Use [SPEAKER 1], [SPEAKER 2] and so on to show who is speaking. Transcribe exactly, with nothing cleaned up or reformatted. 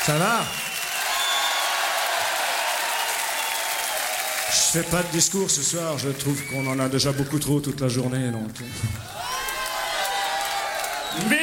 [SPEAKER 1] Ça va? Je fais pas de discours ce soir, je trouve qu'on en a déjà beaucoup trop toute la journée, donc... Mais